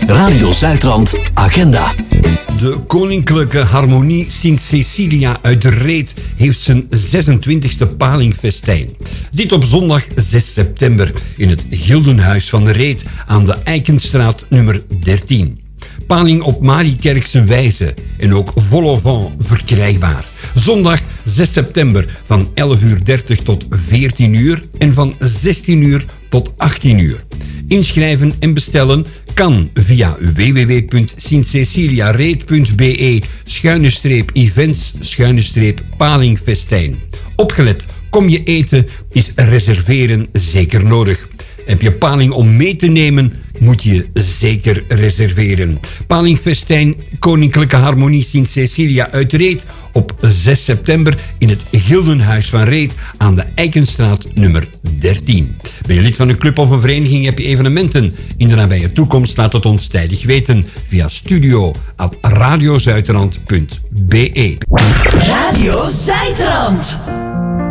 Radio Zuidrand Agenda. De Koninklijke Harmonie Sint Cecilia uit Reet heeft zijn 26e palingfestijn. Dit op zondag 6 september in het Gildenhuis van Reet aan de Eikenstraat nummer 13. Paling op Mariekerkse wijze en ook vol au vent verkrijgbaar. Zondag 6 september van 11:30 tot 14 uur en van 16 uur tot 18 uur. Inschrijven en bestellen kan via www.sintceciliareet.be/events/palingfestijn. Opgelet, kom je eten, is reserveren zeker nodig. Heb je paling om mee te nemen, moet je zeker reserveren. Palingfestijn Koninklijke Harmonie Sint Cecilia uit Reet op 6 september in het Gildenhuis van Reet aan de Eikenstraat nummer 13. Ben je lid van een club of een vereniging, heb je evenementen in de nabije toekomst, laat het ons tijdig weten via studio@radiozuiderland.be. Radio Zuidrand.